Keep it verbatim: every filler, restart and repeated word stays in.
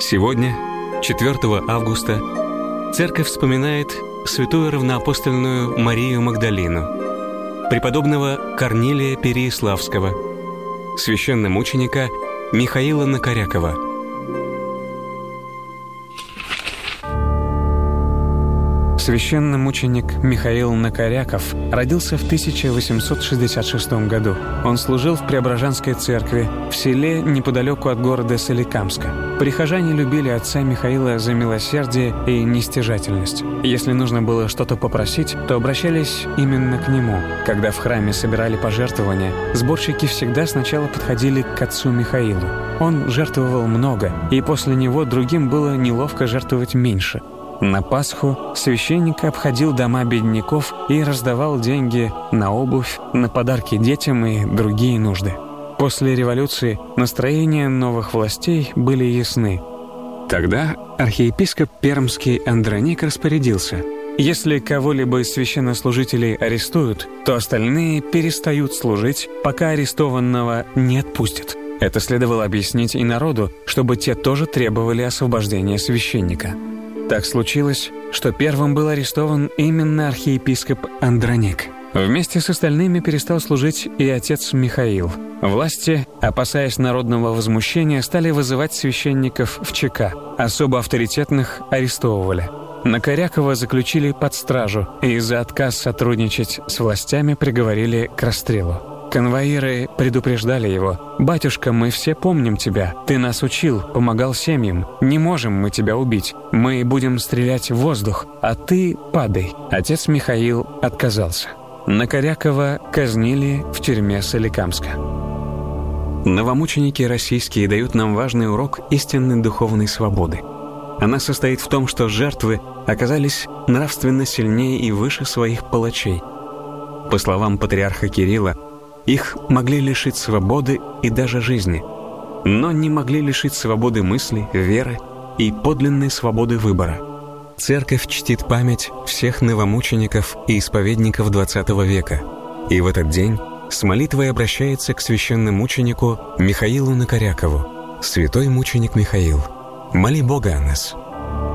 Сегодня, четвёртого августа, Церковь вспоминает святую равноапостольную Марию Магдалину, преподобного Корнилия Переяславского, священномученика Михаила Накорякова. Священномученик Михаил Накоряков родился в тысяча восемьсот шестьдесят шестом году. Он служил в Преображенской церкви в селе неподалеку от города Соликамска. Прихожане любили отца Михаила за милосердие и нестяжательность. Если нужно было что-то попросить, то обращались именно к нему. Когда в храме собирали пожертвования, сборщики всегда сначала подходили к отцу Михаилу. Он жертвовал много, и после него другим было неловко жертвовать меньше. На Пасху священник обходил дома бедняков и раздавал деньги на обувь, на подарки детям и другие нужды. После революции настроения новых властей были ясны. Тогда архиепископ Пермский Андроник распорядился: если кого-либо из священнослужителей арестуют, то остальные перестают служить, пока арестованного не отпустят. Это следовало объяснить и народу, чтобы те тоже требовали освобождения священника. Так случилось, что первым был арестован именно архиепископ Андроник. Вместе с остальными перестал служить и отец Михаил. Власти, опасаясь народного возмущения, стали вызывать священников в ЧК. Особо авторитетных арестовывали. Накорякова заключили под стражу и за отказ сотрудничать с властями приговорили к расстрелу. Конвоиры предупреждали его: «Батюшка, мы все помним тебя. Ты нас учил, помогал семьям. Не можем мы тебя убить. Мы будем стрелять в воздух, а ты падай». Отец Михаил отказался. Накорякова казнили в тюрьме Соликамска. Новомученики российские дают нам важный урок истинной духовной свободы. Она состоит в том, что жертвы оказались нравственно сильнее и выше своих палачей. По словам патриарха Кирилла, их могли лишить свободы и даже жизни, но не могли лишить свободы мысли, веры и подлинной свободы выбора. Церковь чтит память всех новомучеников и исповедников двадцатого века, и в этот день с молитвой обращается к священномученику Михаилу Накорякову: «Святой мученик Михаил, моли Бога о нас».